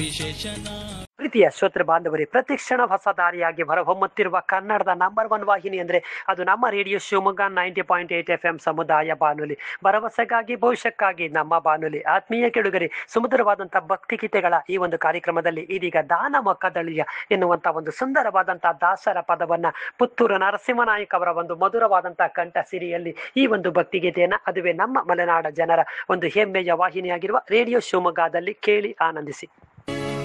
ಪ್ರೀತಿಯ ಶ್ರೋತೃ ಬಾಂಧವರೇ, ಪ್ರತಿಕ್ಷಣ ಹೊಸ ದಾರಿಯಾಗಿ ಹೊರಹೊಮ್ಮುತ್ತಿರುವ ಕನ್ನಡದ ನಂಬರ್ 1 ವಾಹಿನಿ ಅಂದ್ರೆ ಅದು ನಮ್ಮ ರೇಡಿಯೋ ಶಿವಮೊಗ್ಗ 90.8 FM ಸಮುದಾಯ ಬಾನುಲಿ. ಭರವಸೆಗಾಗಿ ಭವಿಷ್ಯಕ್ಕಾಗಿ ನಮ್ಮ ಬಾನುಲಿ. ಆತ್ಮೀಯ ಕೆಡುಗರೆ, ಸುಮಧುರವಾದಂತಹ ಭಕ್ತಿಗೀತೆಗಳ ಈ ಒಂದು ಕಾರ್ಯಕ್ರಮದಲ್ಲಿ ಇದೀಗ ದಾನ ಮೊಕ್ಕದಳಿಯ ಎನ್ನುವಂತ ಒಂದು ಸುಂದರವಾದಂತಹ ದಾಸರ ಪದವನ್ನ ಪುತ್ತೂರು ನರಸಿಂಹನಾಯಕ್ ಅವರ ಒಂದು ಮಧುರವಾದಂತಹ ಕಂಠ ಸಿರಿಯಲ್ಲಿ ಈ ಒಂದು ಭಕ್ತಿಗೀತೆಯನ್ನ, ಅದುವೇ ನಮ್ಮ ಮಲೆನಾಡ ಜನರ ಒಂದು ಹೆಮ್ಮೆಯ ವಾಹಿನಿಯಾಗಿರುವ ರೇಡಿಯೋ ಶಿವಮೊಗ್ಗದಲ್ಲಿ ಕೇಳಿ ಆನಂದಿಸಿ.